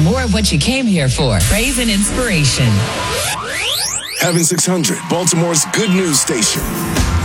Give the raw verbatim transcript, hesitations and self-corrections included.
More of what you came here for. Praise and inspiration. Heaven six hundred, Baltimore's good news station.